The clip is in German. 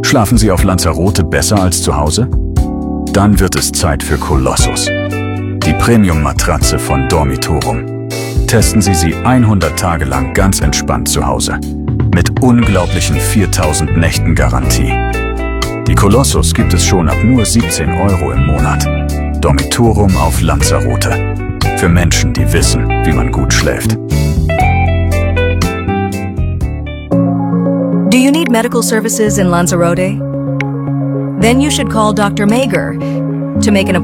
Schlafen Sie auf Lanzarote besser als zu Hause? Dann wird es Zeit für Colossus, die Premium-Matratze von Dormitorum. Testen Sie sie 100 Tage lang ganz entspannt zu Hause. Mit unglaublichen 4000 Nächten Garantie. Die Colossus gibt es schon ab nur 17 € im Monat. Dormitorum auf Lanzarote. Für Menschen, die wissen, wie man gut schläft. Do you need medical services in Lanzarote? Then you should call Dr. Mager to make an appointment.